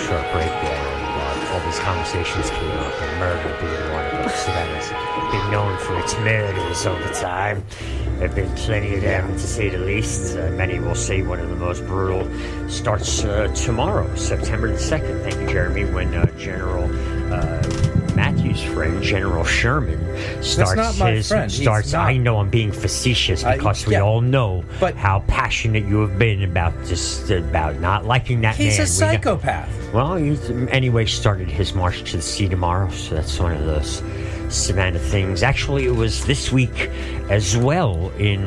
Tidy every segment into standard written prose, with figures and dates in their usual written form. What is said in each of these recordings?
short break there, and all these conversations came up, and murder being one of them. Savannah's been known for its murders over time. There have been plenty of them, to say the least. Many will say one of the most brutal starts tomorrow, September the 2nd. Thank you, Jeremy, when General Matthew's friend, General Sherman, starts. I know I'm being facetious because we all know how passionate you have been about not liking that man. He's a psychopath. Well, he anyway started his march to the sea tomorrow, so that's one of those Savannah things. Actually, it was this week as well in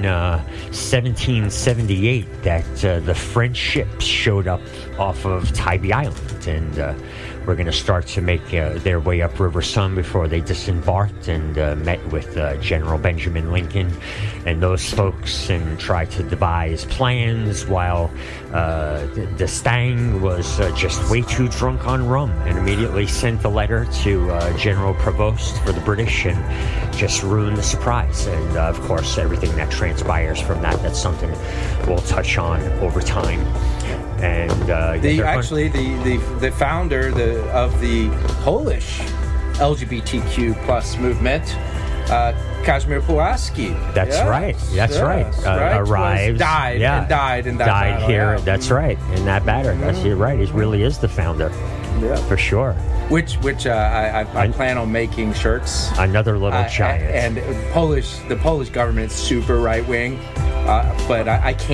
1778 that the French ships showed up off of Tybee Island, and we're going to start to make their way up River Sun before they disembarked and met with General Benjamin Lincoln and those folks and tried to devise plans while D'Estaing was just way too drunk on rum and immediately sent a letter to General Prevost for the British and just ruined the surprise. And of course, everything that transpires from that's something we'll touch on over time. And the founder of the Polish LGBTQ plus movement, Kazimierz Pulaski. That's right. Arrived, died in that battle, here. Yeah. That's right, in that battle. You're right. He really is the founder. Yeah, for sure. Which I plan on making shirts. Another little giant. And the Polish government is super right wing, but I can't.